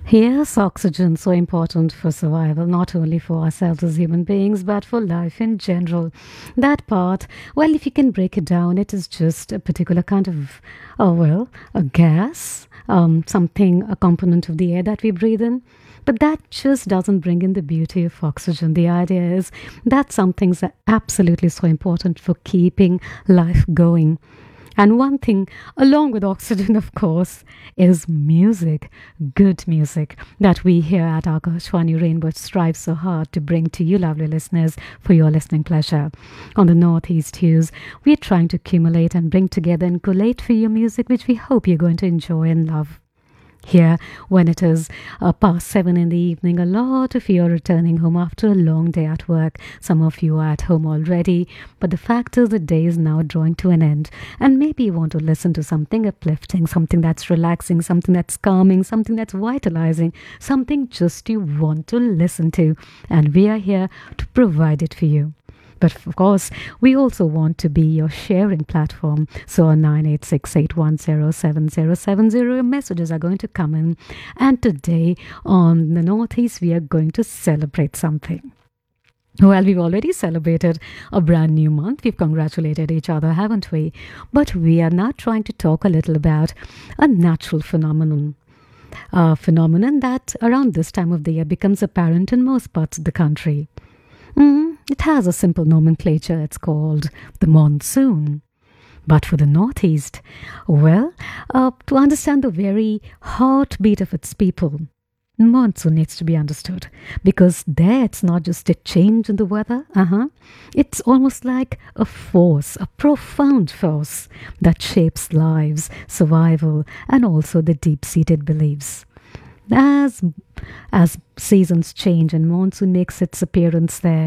Yes, oxygen so important for survival, not only for ourselves as human beings, but for life in general. That part, well, if you can break it down, it is just a particular kind of, a gas, something, a component of the air that we breathe in. But that just doesn't bring in the beauty of oxygen. The idea is that some things are absolutely so important for keeping life going. And one thing, along with oxygen, of course, is music, good music that we here at Akashwani Rainbow strive so hard to bring to you, lovely listeners, for your listening pleasure. On the Northeast Hues, we're trying to accumulate and bring together and collate for you music which we hope you're going to enjoy and love. Here, when it is past 7 in the evening, a lot of you are returning home after a long day at work. Some of you are at home already, but the fact is the day is now drawing to an end. And maybe you want to listen to something uplifting, something that's relaxing, something that's calming, something that's vitalizing, something just you want to listen to. And we are here to provide it for you. But of course, we also want to be your sharing platform. So on 986810770, your messages are going to come in. And today on the Northeast, we are going to celebrate something. Well, we've already celebrated a brand new month. We've congratulated each other, haven't we? But we are now trying to talk a little about a natural phenomenon. A phenomenon that around this time of the year becomes apparent in most parts of the country. It has a simple nomenclature. It's called the monsoon. But for the Northeast, well, to understand the very heartbeat of its people, monsoon needs to be understood because there it's not just a change in the weather. It's almost like a force, a profound force that shapes lives, survival, and also the deep-seated beliefs. As seasons change and monsoon makes its appearance there,